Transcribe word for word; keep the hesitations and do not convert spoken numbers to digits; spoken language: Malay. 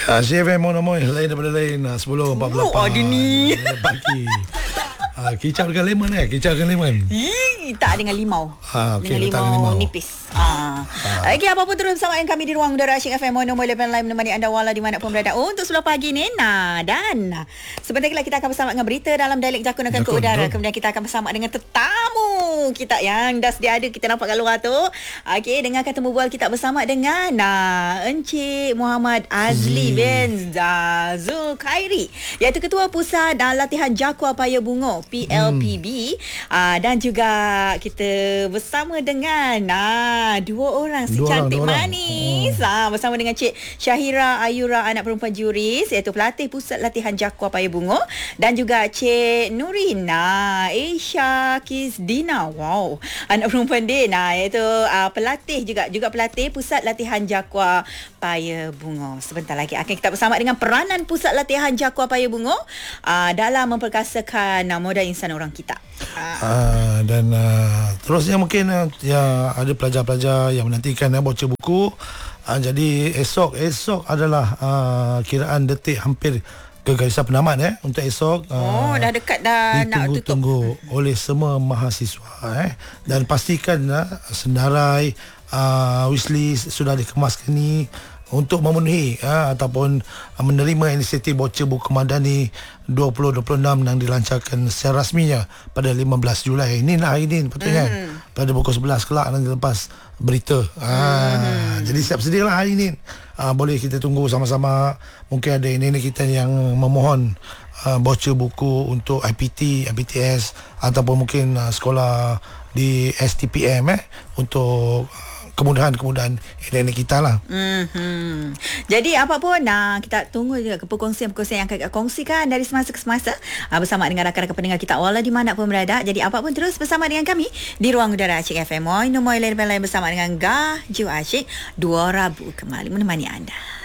Ya, C F M Mono Moy lain daripada lain uh, sepuluh empat puluh lapan. Oh, ada ni. Pagi. Uh, kicap dengan lemon eh, kicap dengan lemon. Ih, tak dengan limau. Ah, okay, dengan limau, limau nipis. Ah. ah. Okey, apa pun terus bersama dengan kami di ruang udara Asyik F M Mono Moy lain menemani anda wala di mana pun berada. Oh, untuk sebelah pagi ni, nah dan sebentar lagi kita akan bersama dengan berita dalam dialek Jakun akan ke udara. Betul. Kemudian kita akan bersama dengan tetamu kita yang dah sedia ada kita nampak kat luar tu. Okey, dengarkan temu bual kita bersama dengan nah, Encik Muhammad Azli bin Zulkhairi, iaitu Ketua Pusat uh, Latihan Jakua Paya Bungo P L P B. hmm. uh, dan juga kita bersama dengan uh, dua orang si dua cantik orang, manis oh. uh, bersama dengan Cik Syahira Ayura, anak perempuan juris, iaitu pelatih Pusat Latihan Jakua Paya Bungo, dan juga Cik Nurina Aisha Kisdina, wow, anak perempuan din, uh, iaitu uh, pelatih juga juga pelatih Pusat Latihan Jakua Paya Bungo. Sebentar lagi akan kita bersama dengan peranan Pusat Latihan Jakua Paya Bungo uh, dalam memperkasakan uh, modal insan orang kita. Uh. Uh, dan uh, terusnya mungkin uh, ya ada pelajar-pelajar yang menantikan uh, baca buku. Uh, jadi esok esok adalah uh, kiraan detik hampir ke garisan penamat eh untuk esok. Oh, uh, dah dekat dah nak tutup. Ditunggu oleh semua mahasiswa eh, dan pastikan uh, senarai uh, wishlist sudah dikemaskan ni untuk memenuhi uh, ataupun uh, menerima inisiatif baca buku Madani dua ribu dua puluh enam yang dilancarkan secara rasminya pada lima belas Julai. Ini nak hari ini patutnya mm. pada pukul sebelas kelak nanti lepas berita. Ah, mm. Jadi siap sedialah hari ini. Ah, boleh kita tunggu sama-sama. Mungkin ada nenek kita yang memohon uh, baca buku untuk I P T, I P T S ataupun mungkin uh, sekolah di S T P M eh untuk kemudahan-kemudahan nenek kita lah. Mm-hmm. Jadi apa pun nah, kita tunggu juga perkongsian-perkongsian yang akan kita kongsikan dari semasa ke semasa uh, bersama dengan rakan-rakan pendengar kita wala di mana pun berada. Jadi apa pun terus bersama dengan kami di ruang udara Asyik F M Moy Moy lain bersama dengan Gah Jiwa Asyik dua Rabu kembali menemani anda.